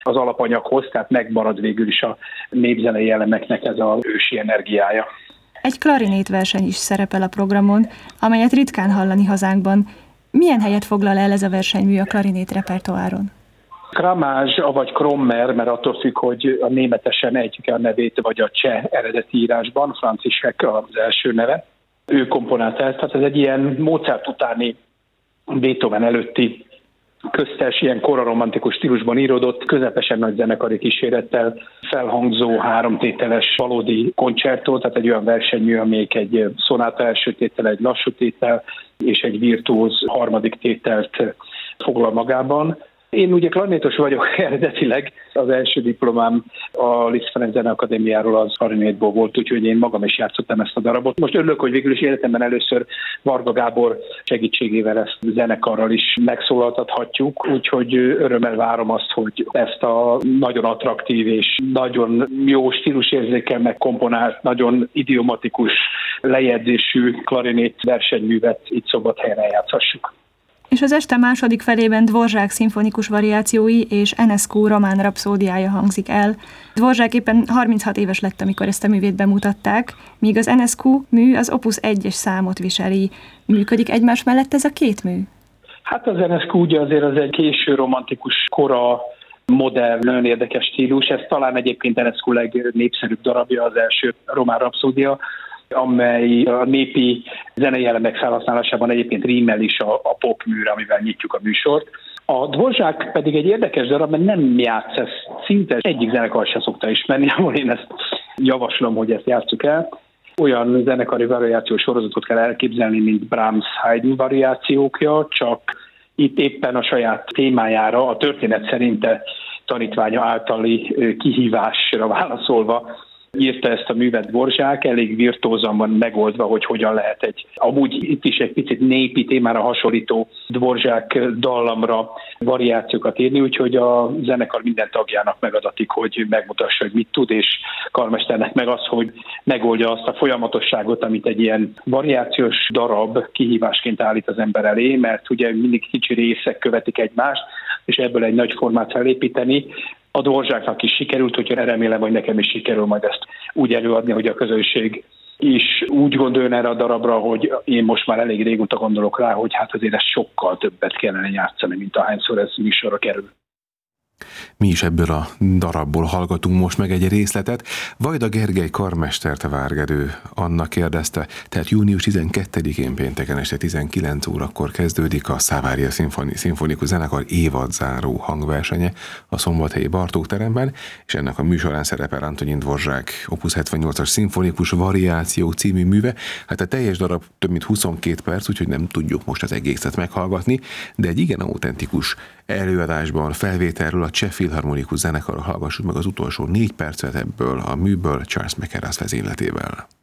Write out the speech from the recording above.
az alapanyaghoz, tehát megmarad végül is a népzenei elemeknek ez az ősi energiája. Egy klarinétverseny is szerepel a programon, amelyet ritkán hallani hazánkban. Milyen helyet foglal el ez a versenymű a klarinét repertoáron? Kramázs, vagy Krommer, mert attól függ, hogy a németesen ejtjük a nevét, vagy a cseh eredeti írásban, Franciszek az első neve. Ő komponálta ezt, tehát ez egy ilyen Mozart utáni, Beethoven előtti köztes, ilyen koraromantikus stílusban íródott, közepesen nagy zenekari kísérettel felhangzó háromtételes valódi koncertó, tehát egy olyan versenymű, amelyik egy szonáta első tétel, egy lassú tétel és egy virtuóz harmadik tételt foglal magában. Én ugye klarinétos vagyok eredetileg, az első diplomám a Liszt Ferenc Zeneakadémiáról az klarinétból volt, úgyhogy én magam is játszottam ezt a darabot. Most örülök, hogy végül is életemben először Varga Gábor segítségével ezt zenekarral is megszólaltathatjuk, úgyhogy örömmel várom azt, hogy ezt a nagyon attraktív és nagyon jó stílusérzékkel megkomponált, nagyon idiomatikus lejegyzésű klarinét versenyművet itt Szombathelyen eljátszhassuk. És az este második felében Dvořák szimfonikus variációi és Enescu román rapszódiája hangzik el. Dvořák éppen 36 éves lett, amikor ezt a művét bemutatták, míg az Enescu mű az Opus 1-es számot viseli. Működik egymás mellett ez a két mű? Hát az Enescu ugye azért az egy késő romantikus kora, modern, nagyon érdekes stílus. Ez talán egyébként Enescu legnépszerűbb darabja, az első román rapszódia, amely a népi zenei elemek felhasználásában egyébként rímel is a popműre, amivel nyitjuk a műsort. A Dvořák pedig egy érdekes darab, mert nem játsz ezt, szinte egyik zenekar sem szokta ismerni, ahol én ezt javaslom, hogy ezt játsszuk el. Olyan zenekari variációs sorozatot kell elképzelni, mint Brahms Haydn variációkja, csak itt éppen a saját témájára, a történet szerinte tanítványa általi kihívásra válaszolva írta ezt a művet Dvořák, elég virtuózan van megoldva, hogy hogyan lehet amúgy itt is egy picit népi témára hasonlító Dvořák dallamra variációkat írni, úgyhogy a zenekar minden tagjának megadatik, hogy megmutassa, hogy mit tud, és karmesternek meg az, hogy megoldja azt a folyamatosságot, amit egy ilyen variációs darab kihívásként állít az ember elé, mert ugye mindig kicsi részek követik egymást, és ebből egy nagy formát felépíteni. A Dvořáknak is sikerült, úgyhogy remélem, hogy nekem is sikerül majd ezt úgy előadni, hogy a közönség is úgy gondoljon erre a darabra, hogy én most már elég régóta gondolok rá, hogy hát azért ezt sokkal többet kellene játszani, mint ahányszor ez műsorra kerül. Mi is ebből a darabból hallgatunk most meg egy részletet. Vajda Gergely karmestert Várgerő Anna kérdezte, tehát június 12-én pénteken este 19 órakor kezdődik a Szavária Szimfonikus Zenekar évadzáró hangversenye a szombathelyi Bartók teremben, és ennek a műsorán szerepel Antonín Dvořák Opus 78-as szimfonikus variáció című műve. Hát a teljes darab több mint 22 perc, úgyhogy nem tudjuk most az egészet meghallgatni, de egy igen autentikus előadásban, felvételről a Cseh Filharmonikus Zenekarra hallgassuk meg az utolsó 4 percet ebből a műből Charles Mackerras vezényletével.